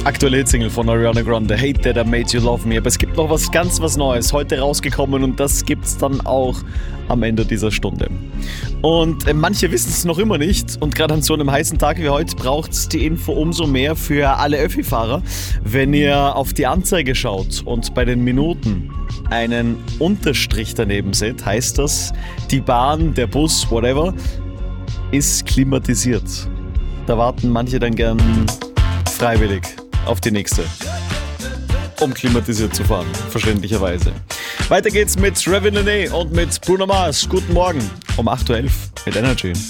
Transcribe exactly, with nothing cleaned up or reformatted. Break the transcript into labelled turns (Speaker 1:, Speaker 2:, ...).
Speaker 1: Aktuelle Hitsingle von Ariana Grande, Hate That I Made You Love Me. Aber es gibt noch was ganz was Neues, heute rausgekommen und das gibt's dann auch am Ende dieser Stunde. Und äh, manche wissen es noch immer nicht und gerade an so einem heißen Tag wie heute braucht es die Info umso mehr für alle Öffi-Fahrer. Wenn ihr auf die Anzeige schaut und bei den Minuten einen Unterstrich daneben seht, heißt das, die Bahn, der Bus, whatever, ist klimatisiert. Da warten manche dann gern freiwillig auf die nächste, um klimatisiert zu fahren, verständlicherweise. Weiter geht's mit Raven Lené und mit Bruno Mars. Guten Morgen um acht Uhr elf mit Energy.